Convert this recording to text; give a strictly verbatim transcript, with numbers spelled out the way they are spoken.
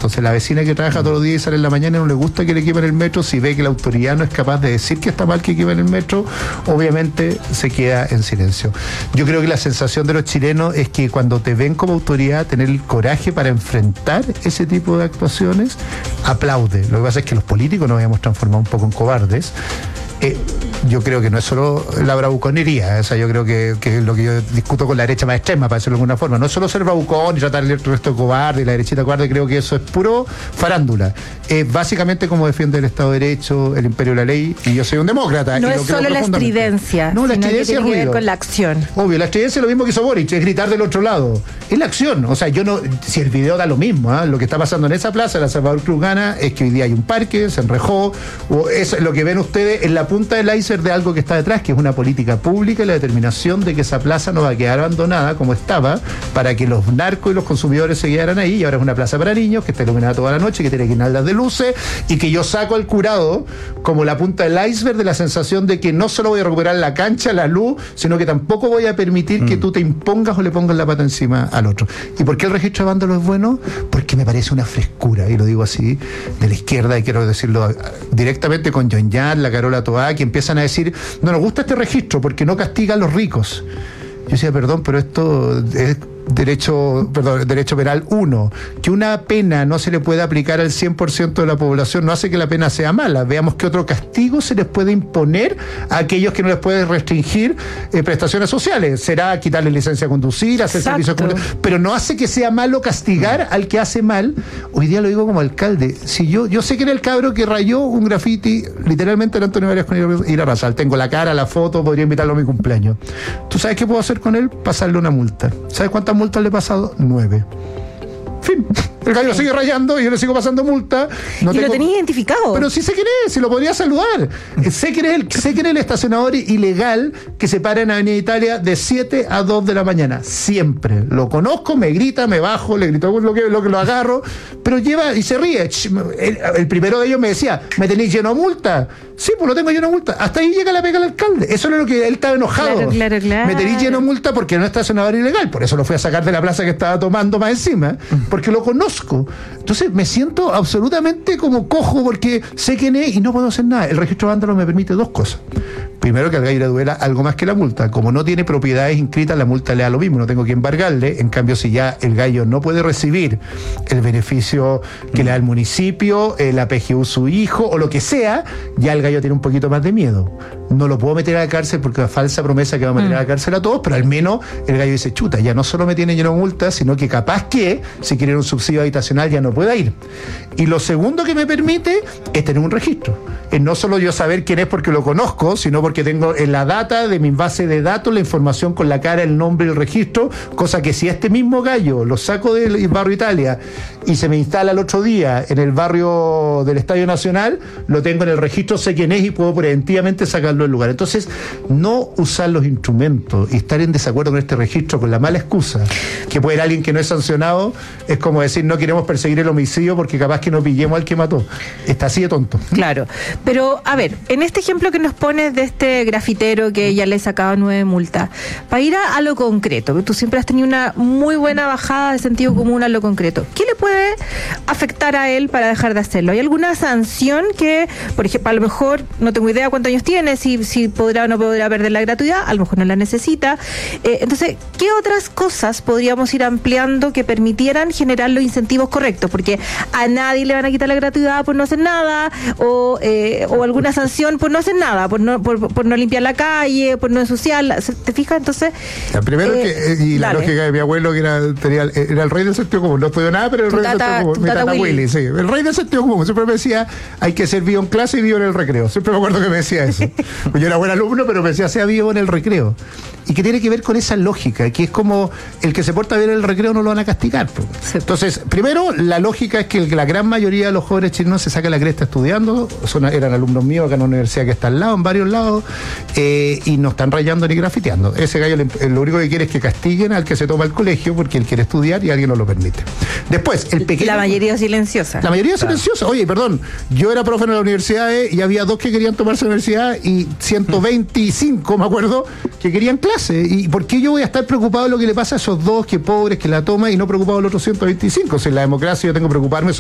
Entonces la vecina que trabaja todos los días y sale en la mañana no le gusta que le quemen el metro, si ve que la autoridad no es capaz de decir que está mal que quemen el metro, obviamente se queda en silencio. Yo creo que la sensación de los chilenos es que cuando te ven como autoridad, tener el coraje para enfrentar ese tipo de actuaciones, aplaude. Lo que pasa es que los políticos nos habíamos transformado un poco en cobardes. Eh, yo creo que no es solo la bravuconería, o sea, yo creo que, que es lo que yo discuto con la derecha más extrema, para decirlo de alguna forma, no es solo ser bravucón y tratar el resto de cobarde y la derechita cobarde, creo que eso es puro farándula. Eh, básicamente como defiende el Estado de Derecho, el imperio de la ley, y yo soy un demócrata. No y es lo solo la estridencia, no, la sino estridencia que tiene es que ver ruido. con la acción. Obvio, la estridencia es lo mismo que hizo Boric, es gritar del otro lado. Es la acción, o sea, yo no, si el video da lo mismo, ¿eh? Lo que está pasando en esa plaza, la Salvador Cruz Gana, es que hoy día hay un parque, se enrejó, o eso es lo que ven ustedes en la punta del iceberg de algo que está detrás, que es una política pública y la determinación de que esa plaza no va a quedar abandonada como estaba, para que los narcos y los consumidores se quedaran ahí, y ahora es una plaza para niños, que está iluminada toda la noche, que tiene guirnaldas de luces, y que yo saco al curado como la punta del iceberg de la sensación de que no solo voy a recuperar la cancha, la luz, sino que tampoco voy a permitir mm. que tú te impongas o le pongas la pata encima al otro. ¿Y por qué el registro de vándalos es bueno? Porque me parece una frescura, y lo digo así, de la izquierda, y quiero decirlo directamente con John Yan, la Carola Toá, que empiezan a decir, no nos gusta este registro porque no castiga a los ricos. Yo decía, perdón, pero esto es derecho, perdón, derecho penal uno, que una pena no se le puede aplicar al cien por ciento de la población no hace que la pena sea mala. Veamos qué otro castigo se les puede imponer a aquellos que no les puede restringir eh, prestaciones sociales. Será quitarle licencia a conducir, hacer servicios comunitarios, pero no hace que sea malo castigar al que hace mal. Hoy día lo digo como alcalde. Si yo, yo sé que era el cabro que rayó un graffiti literalmente en Antonio Varias con Irarrázaval. Tengo la cara, la foto, podría invitarlo a mi cumpleaños. ¿Tú sabes qué puedo hacer con él? Pasarle una multa. ¿Sabes cuántas multas le he pasado? Nueve. Fin. El gallo sigue rayando y yo le sigo pasando multa. No y tengo... lo tenía identificado. Pero sí sé quién es, si lo podría saludar. sé quién es el, sé quién es el estacionador ilegal que se para en Avenida Italia de siete a dos de la mañana. Siempre. Lo conozco, me grita, me bajo, le grito lo que lo, que lo agarro, pero lleva y se ríe. El, el primero de ellos me decía, ¿me tenéis lleno de multa? Sí, pues lo tengo lleno de multa. Hasta ahí llega la pega al alcalde. Eso es lo que él estaba enojado. Claro, claro, claro. Me tenéis lleno de multa porque no es estacionador ilegal. Por eso lo fui a sacar de la plaza que estaba tomando más encima, porque lo conozco. Entonces me siento absolutamente como cojo porque sé quién es y no puedo hacer nada. El registro de vándalos me permite dos cosas. Primero, que al gallo le duela algo más que la multa. Como no tiene propiedades inscritas, la multa le da lo mismo, no tengo que embargarle. En cambio, si ya el gallo no puede recibir el beneficio que le da el municipio, la P G U su hijo o lo que sea, ya el gallo tiene un poquito más de miedo. No lo puedo meter a la cárcel porque es falsa promesa que va a meter mm. a la cárcel a todos, pero al menos el gallo dice, chuta, ya no solo me tiene lleno de multas, sino que capaz que, si quiere un subsidio habitacional, ya no pueda ir. Y lo segundo que me permite es tener un registro. Es no solo yo saber quién es porque lo conozco, sino porque tengo en la data de mi base de datos la información con la cara, el nombre y el registro, cosa que si este mismo gallo lo saco del barrio Italia y se me instala el otro día en el barrio del Estadio Nacional, lo tengo en el registro, sé quién es y puedo preventivamente sacarlo del lugar. Entonces, no usar los instrumentos y estar en desacuerdo con este registro con la mala excusa que puede ir alguien que no es sancionado, es como decir, no queremos perseguir el homicidio porque capaz que no pillemos al que mató. Está así de tonto. Claro. Pero, a ver, en este ejemplo que nos pones de este grafitero que ya le sacaba nueve multas, para ir a, a lo concreto, que tú siempre has tenido una muy buena bajada de sentido común a lo concreto, ¿qué le puede afectar a él para dejar de hacerlo? ¿Hay alguna sanción que, por ejemplo, a lo mejor, no tengo idea cuántos años tiene, si, si podrá o no podrá perder la gratuidad, a lo mejor no la necesita? Eh, entonces, ¿qué otras cosas podríamos ir ampliando que permitieran generar los incentivos correctos? Porque a nadie le van a quitar la gratuidad por no hacer nada, o... Eh, o alguna sanción por no hacer nada, por no por, por no limpiar la calle, por no ensuciarla. ¿Te fijas? Entonces... La primero eh, que, y la dale. lógica de mi abuelo, que era, tenía, era el rey del sentido común, no estudió nada, pero el tu rey tata, del sentido común. Mi tata, tata Willy. Willy, sí. El rey del sentido común. Siempre me decía, hay que ser vivo en clase y vivo en el recreo. Siempre me acuerdo que me decía eso. Yo era buen alumno, pero me decía, sea vivo en el recreo. Y que tiene que ver con esa lógica, que es como el que se porta bien en el recreo no lo van a castigar. Sí. Entonces, primero, la lógica es que la gran mayoría de los jóvenes chilenos se saca la cresta estudiando, son, eran alumnos míos acá en la universidad que está al lado, en varios lados, eh, y no están rayando ni grafiteando. Ese gallo lo único que quiere es que castiguen al que se toma el colegio porque él quiere estudiar y alguien no lo permite. Después, el pequeño... La mayoría silenciosa. La mayoría claro. silenciosa. Oye, perdón, yo era profe en la universidad eh, y había dos que querían tomarse la universidad y ciento veinticinco, me acuerdo, que querían clase. ¿Y por qué yo voy a estar preocupado de lo que le pasa a esos dos que pobres que la toman y no preocupado de los otros ciento veinticinco? Si en la democracia yo tengo que preocuparme